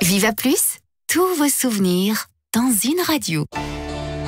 Viva Plus, tous vos souvenirs dans une radio.